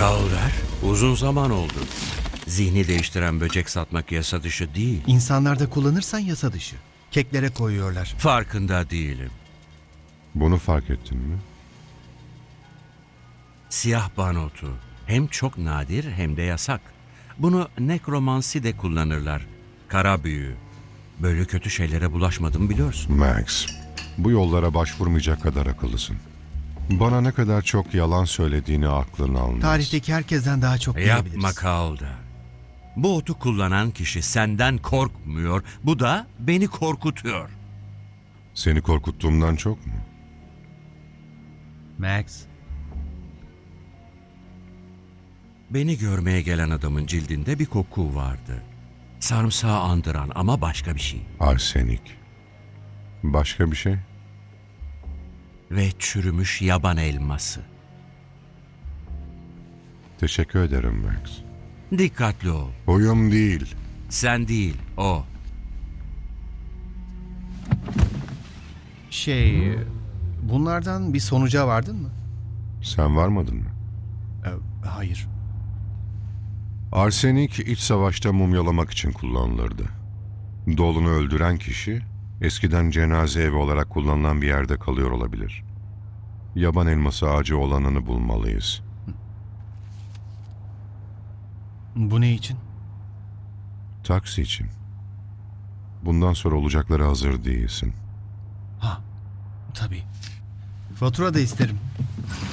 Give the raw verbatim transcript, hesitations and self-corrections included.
Calder, uzun zaman oldu. Zihni değiştiren böcek satmak yasa dışı değil. İnsanlarda kullanırsan yasa dışı. Keklere koyuyorlar. Farkında değilim. Bunu fark ettin mi? Siyah banotu. Hem çok nadir hem de yasak. Bunu nekromansi de kullanırlar. Kara büyü. Böyle kötü şeylere bulaşmadım biliyorsun. Max, bu yollara başvurmayacak kadar akıllısın. Bana ne kadar çok yalan söylediğini aklın almaz. Tarihteki herkesten daha çok Yapma bilebiliriz. Calder. Bu otu kullanan kişi senden korkmuyor. Bu da beni korkutuyor. Seni korkuttuğumdan çok mu? Max, Beni görmeye gelen adamın cildinde bir koku vardı. Sarımsağı andıran ama başka bir şey. Arsenik. Başka bir şey? Ve çürümüş yaban elması. Teşekkür ederim Max. Dikkatli ol. Huyum değil. Sen değil, o. şey... Bunlardan bir sonuca vardın mı? Sen varmadın mı? Ee, hayır. Arsenik iç savaşta mumyalamak için kullanılırdı. Dolunu öldüren kişi eskiden cenaze evi olarak kullanılan bir yerde kalıyor olabilir. Yaban elması ağacı olanını bulmalıyız. Bu ne için? Taksi için. Bundan sonra olacaklara hazır değilsin. Ha, tabii. Fatura da isterim.